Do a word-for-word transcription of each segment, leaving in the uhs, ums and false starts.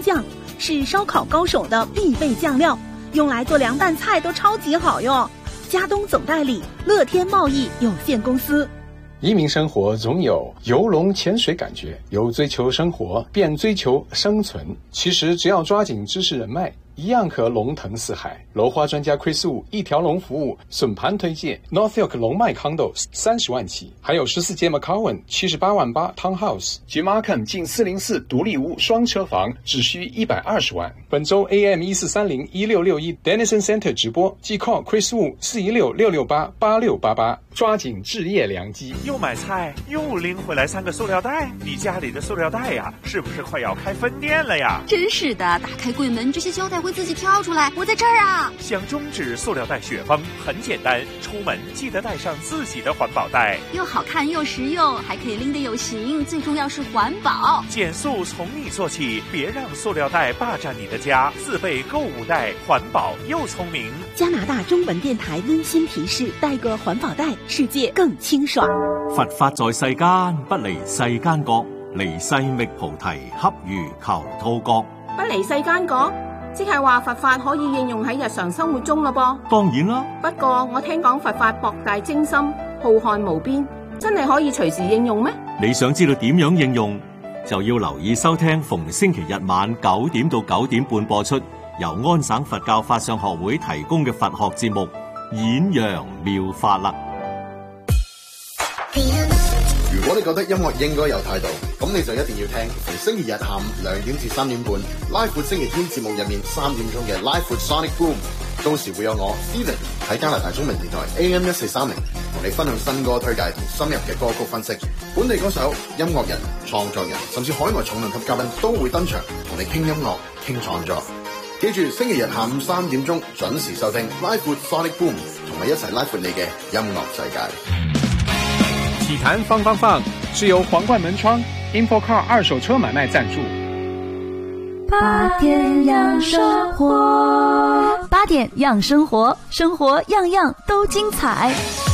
酱，是烧烤高手的必备酱料，用来做凉拌菜都超级好用。佳东总代理乐天贸易有限公司。 移民生活总有游龙潜水感觉，由追求生活变追求生存。其实只要抓紧知识人脉，一样可龙腾四海。楼花专家 Chris Wu 一条龙服务，笋盘推荐 Northfield 龙脉 Condo 三十万起，还有十四街 McCowan 七十八万八 Townhouse 及 Markham 近四零四独立屋双车房，只需一百二十万。本周 A M 一四三零一六六一 Denison Center 直播，即 call Chris Wu 四一六六六八八六八八，抓紧置业良机。 又买菜又拎回来三个塑料袋，你家里的塑料袋呀，是不是快要开分店了呀？ 真是的，打开柜门，这些胶带会自己跳出来。我在这儿啊！ 想终止塑料袋雪崩很简单，出门记得带上自己的环保袋， 又好看又实用，还可以拎得有型，最重要是环保。 减速从你做起，别让塑料袋霸占你的家。自备购物袋，环保又聪明。 加拿大中文電台溫馨提示：帶個環保袋，世界更清爽。 佛法在世間，不離世間覺，離世覓菩提，恰如求兔角。 不離世間覺，即係話佛法可以應用喺日常生活中咯噃。 當然啦， 不過我聽講佛法博大精深，浩瀚無邊，真係可以隨時應用咩？ 你想知道點樣應用，就要留意收聽逢星期日晚九點到九點半播出，由安省佛教法相學會提供嘅佛學節目《演揚妙法》啦。 如果你覺得音樂應該有態度，咁你就一定要聽逢星期日下午兩點至三點半拉闊星期天節目入面三點鐘嘅拉闊 Sonic Boom， 到時會有我 Steven 喺加拿大中文電台 A M 一四三零同你分享新歌推介同深入嘅歌曲分析，本地歌手、音樂人、創作人甚至海外重量級嘉賓都會登場同你傾音樂傾創作。記住星期日下午三點鐘準時收聽拉闊 Sonic Boom， 同埋一齊拉闊你嘅音樂世界。 體壇放放放是由皇冠門窗 InfoCar 二手車買賣贊助。 八點養生活，八點養生活，生活樣樣都精彩。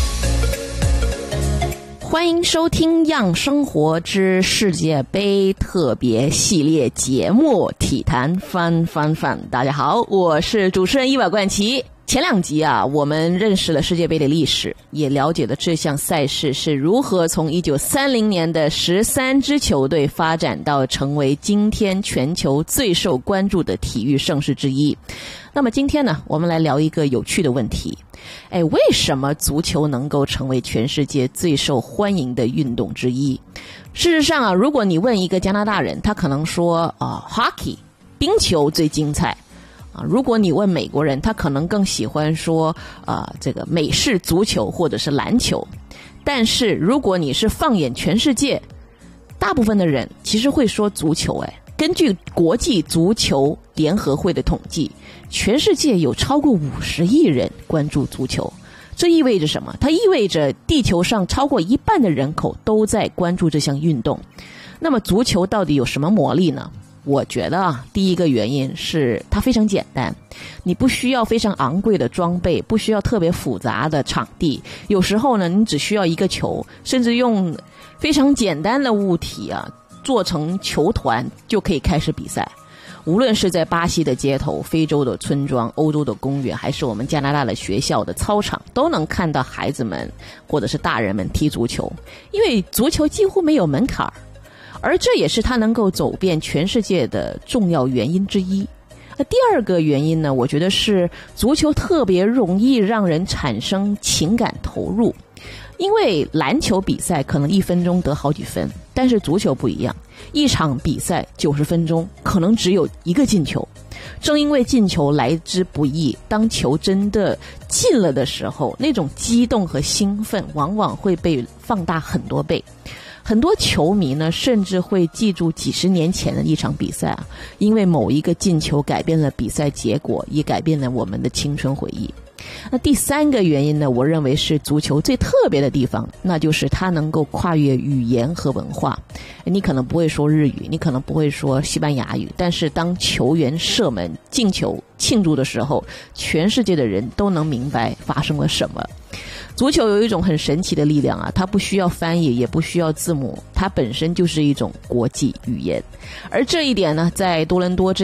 歡迎收聽《樣生活之世界盃》特別系列節目《體壇翻翻翻》。大家好，我是主持人伊娃冠琪。前兩集啊，我們認識了世界盃的歷史，也了解了這項賽事是如何從一九三零年的十三支球隊發展到成為今天全球最受關注的體育盛事之一。那麼今天呢，我們來聊一個有趣的問題。哎，為什麼足球能夠成為全世界最受歡迎的運動之一？事實上啊，如果你問一個加拿大人，他可能說啊 ，hockey 冰球最精彩。啊，如果你問美國人，他可能更喜歡說啊，這個美式足球或者是籃球。但是如果你是放眼全世界，大部分的人其實會說足球。哎，根據國際足球聯合會的統計，全世界有超過五十億人關注足球。這意味着什麼？它意味着地球上超過一半的人口都在關注這項運動。那麼足球到底有什麼魔力呢？我覺得啊，第一個原因是它非常簡單，你不需要非常昂貴的裝備，不需要特別複雜的場地，有時候呢，你只需要一個球，甚至用非常簡單的物體啊，做成球團就可以開始比賽。無論是在巴西的街頭、非洲的村莊、歐洲的公園，還是我們加拿大的學校的操場，都能看到孩子們或者是大人們踢足球，因為足球幾乎沒有門檻。而這也是它能夠走遍全世界的重要原因之一。第二個原因呢，我覺得是足球特別容易讓人產生情感投入。因為籃球比賽可能一分鐘得好幾分，但是足球不一樣，一場比賽九十分鐘可能只有一個進球。正因為進球來之不易，當球真的進了的時候，那種激動和興奮往往會被放大很多倍。很多球迷呢，甚至會記住幾十年前的一場比賽啊，因為某一個進球改變了比賽結果，也改變了我們的青春回憶。那第三個原因呢，我認為是足球最特別的地方，那就是它能夠跨越語言和文化。你可能不會說日語，你可能不會說西班牙語，但是當球員射門進球慶祝的時候，全世界的人都能明白發生了什麼。足球有一種很神奇的力量啊，它不需要翻譯，也不需要字母，它本身就是一種國際語言。而這一點呢，在多倫多這